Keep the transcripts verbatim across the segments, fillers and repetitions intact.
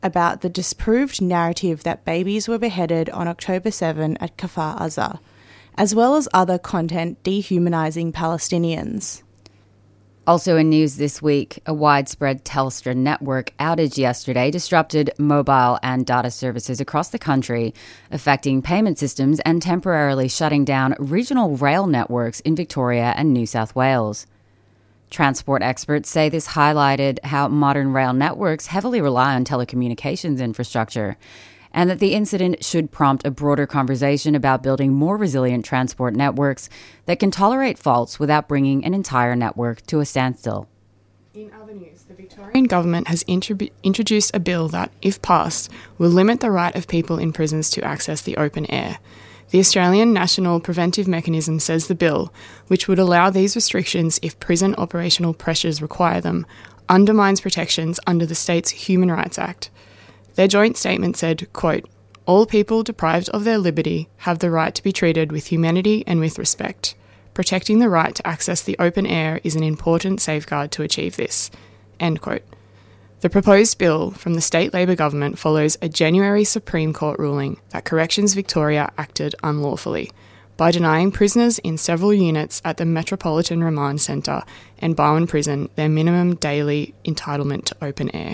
about the disproved narrative that babies were beheaded on October seventh at Kfar Aza, as well as other content dehumanising Palestinians. Also in news this week, a widespread Telstra network outage yesterday disrupted mobile and data services across the country, affecting payment systems and temporarily shutting down regional rail networks in Victoria and New South Wales. Transport experts say this highlighted how modern rail networks heavily rely on telecommunications infrastructure, and that the incident should prompt a broader conversation about building more resilient transport networks that can tolerate faults without bringing an entire network to a standstill. In other news, the Victorian government has intru- introduced a bill that, if passed, will limit the right of people in prisons to access the open air. The Australian National Preventive Mechanism says the bill, which would allow these restrictions if prison operational pressures require them, undermines protections under the state's Human Rights Act. Their joint statement said, quote, "All people deprived of their liberty have the right to be treated with humanity and with respect. Protecting the right to access the open air is an important safeguard to achieve this." End quote. The proposed bill from the state Labor government follows a January Supreme Court ruling that Corrections Victoria acted unlawfully by denying prisoners in several units at the Metropolitan Remand Centre and Barwon Prison their minimum daily entitlement to open air.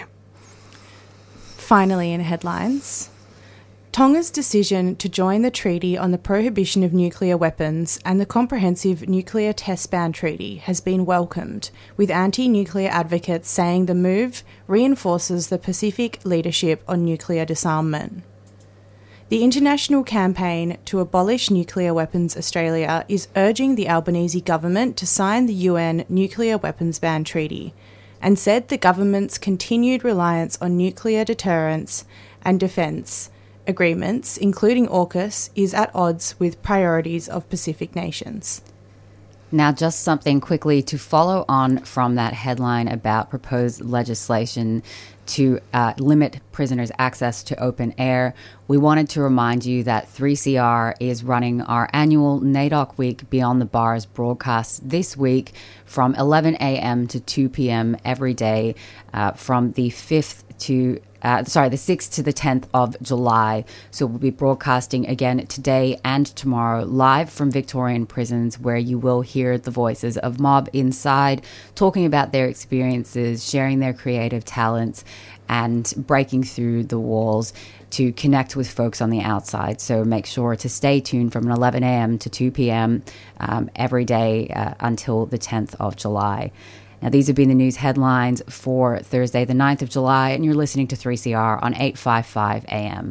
Finally, in headlines, Tonga's decision to join the Treaty on the Prohibition of Nuclear Weapons and the Comprehensive Nuclear Test Ban Treaty has been welcomed, with anti-nuclear advocates saying the move reinforces the Pacific leadership on nuclear disarmament. The international campaign to abolish nuclear weapons Australia is urging the Albanese government to sign the U N Nuclear Weapons Ban Treaty, and said the government's continued reliance on nuclear deterrence and defence agreements, including AUKUS, is at odds with priorities of Pacific nations. Now, just something quickly to follow on from that headline about proposed legislation to uh, limit prisoners' access to open air. We wanted to remind you that three C R is running our annual NAIDOC Week Beyond the Bars broadcast this week from eleven a.m. to two p.m. every day uh, from the fifth to Uh, sorry, the sixth to the tenth of July. So we'll be broadcasting again today and tomorrow live from Victorian prisons, where you will hear the voices of mob inside talking about their experiences, sharing their creative talents, and breaking through the walls to connect with folks on the outside. So make sure to stay tuned from eleven a.m. to two p.m. Um, every day uh, until the tenth of July. Now, these have been the news headlines for Thursday, the ninth of July, and you're listening to three C R on eight fifty-five A M.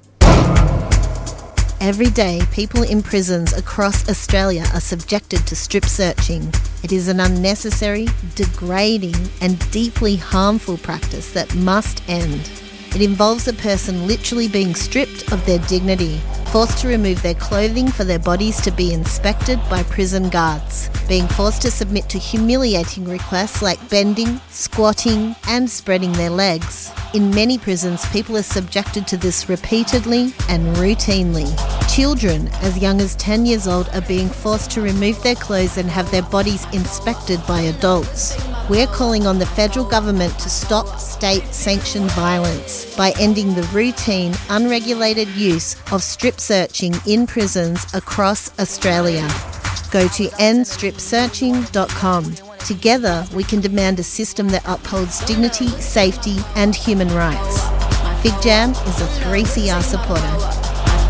Every day, people in prisons across Australia are subjected to strip searching. It is an unnecessary, degrading, and deeply harmful practice that must end. It involves a person literally being stripped of their dignity, forced to remove their clothing for their bodies to be inspected by prison guards, being forced to submit to humiliating requests like bending, squatting, and spreading their legs. In many prisons, people are subjected to this repeatedly and routinely. Children as young as ten years old are being forced to remove their clothes and have their bodies inspected by adults. We're calling on the federal government to stop state-sanctioned violence by ending the routine, unregulated use of strip searching in prisons across Australia. Go to end strip searching dot com. Together, we can demand a system that upholds dignity, safety, and human rights. Fig Jam is a three C R supporter.